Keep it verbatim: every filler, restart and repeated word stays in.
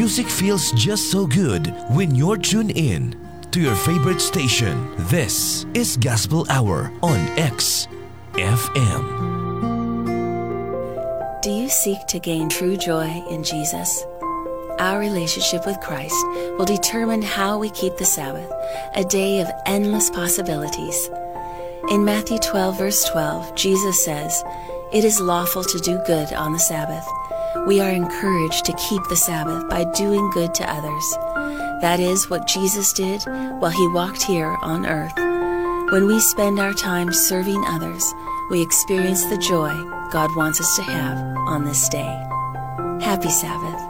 Music feels just so good when you're tuned in to your favorite station. This is Gospel Hour on X F M. Do you seek to gain true joy in Jesus? Our relationship with Christ will determine how we keep the Sabbath, a day of endless possibilities. In Matthew twelve, verse twelve, Jesus says, "It is lawful to do good on the Sabbath." We are encouraged to keep the Sabbath by doing good to others. That is what Jesus did while he walked here on earth. When we spend our time serving others, we experience the joy God wants us to have on this day. Happy Sabbath.